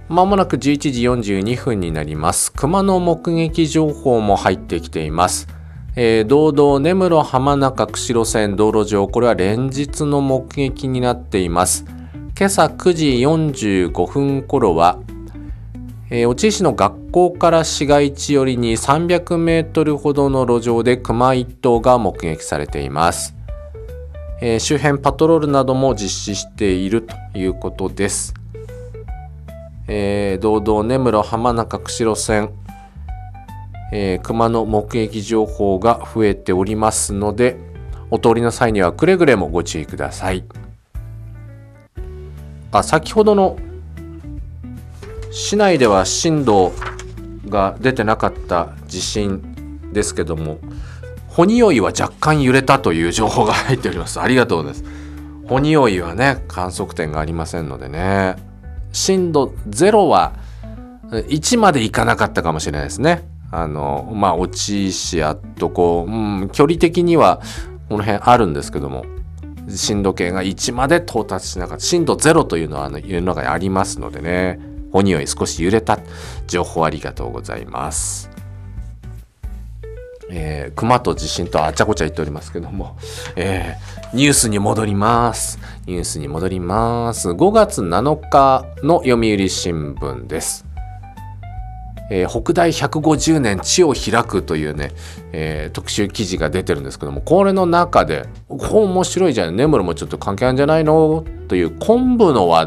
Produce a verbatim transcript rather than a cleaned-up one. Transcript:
まもなくじゅういちじよんじゅうにふんになります。熊の目撃情報も入ってきています。えー、道道根室浜中釧路線道路上、これは連日の目撃になっています。今朝くじよんじゅうごふん頃は、えー、小千市の学校から市街地寄りにさんびゃくメートルほどの路上で熊いっ頭が目撃されています。えー、周辺パトロールなども実施しているということです。えー、道道根室浜中釧路線、えー、熊の目撃情報が増えておりますので、お通りの際にはくれぐれもご注意ください。あ、先ほどの市内では震度が出てなかった地震ですけども、鬼追は若干揺れたという情報が入っております。ありがとうございます。鬼追はね、観測点がありませんのでね。震度ゼロはいちまでいかなかったかもしれないですね。あのまあ小千市やとこう、うん、距離的にはこの辺あるんですけども、震度計がいちまで到達しなかった。震度ゼロというのはあの世の中にありますのでね。鬼追少し揺れた情報ありがとうございます。えー、熊と地震とあちゃこちゃ言っておりますけども、えー、ニュースに戻りますニュースに戻りますごがつなのかの読売新聞です。えー、北大ひゃくごじゅうねん地を開くというね、えー、特集記事が出てるんですけども、これの中でこう面白いじゃん、根室もちょっと関係あるんじゃないのという昆布の話